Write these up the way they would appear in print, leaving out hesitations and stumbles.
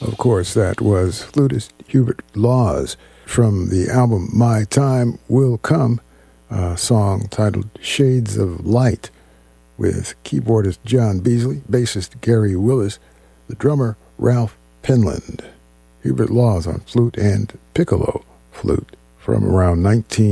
Of course, that was flutist Hubert Laws from the album My Time Will Come, a song titled Shades of Light, with keyboardist John Beasley, bassist Gary Willis, the drummer Ralph Penland. Hubert Laws on flute and piccolo flute from around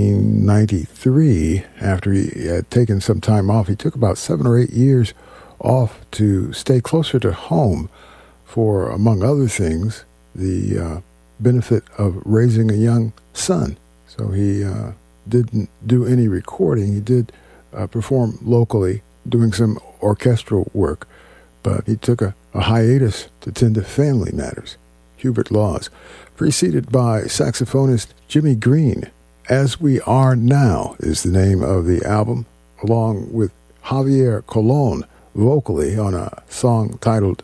1993. After he had taken some time off, he took about 7 or 8 years off to stay closer to home for, among other things, the benefit of raising a young son. So he didn't do any recording. He did perform locally, doing some orchestral work, but he took a hiatus to tend to family matters. Hubert Laws, preceded by saxophonist Jimmy Green. As We Are Now is the name of the album, along with Javier Colon vocally on a song titled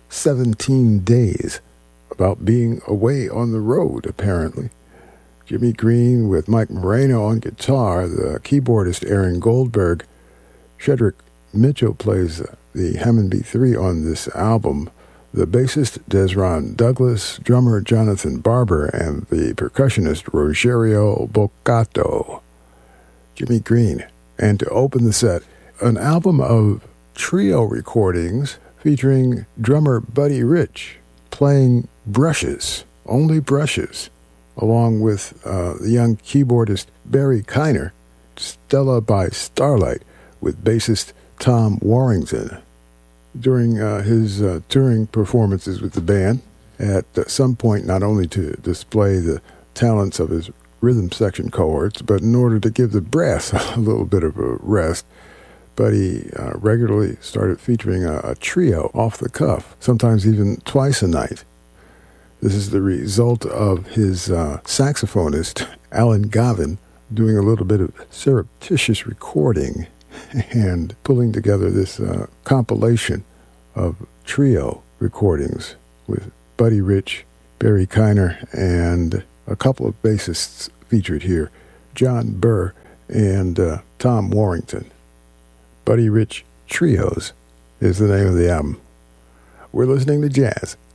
17 Days, about being away on the road, apparently. Jimmy Green with Mike Moreno on guitar, the keyboardist Aaron Goldberg. Shedrick Mitchell plays the Hammond B3 on this album. The bassist Desron Douglas, drummer Jonathan Barber, and the percussionist Rogerio Boccato. Jimmy Green. And to open the set, an album of trio recordings featuring drummer Buddy Rich playing brushes, only brushes, along with the young keyboardist Barry Kiner. Stella by Starlight with bassist Tom Warrington. During his touring performances with the band, at some point not only to display the talents of his rhythm section cohorts, but in order to give the brass a little bit of a rest, Buddy regularly started featuring a trio off the cuff, sometimes even twice a night. This is the result of his saxophonist, Alan Gavin, doing a little bit of surreptitious recording and pulling together this compilation of trio recordings with Buddy Rich, Barry Kiner, and a couple of bassists featured here, John Burr and Tom Warrington. Buddy Rich Trios is the name of the album. We're listening to jazz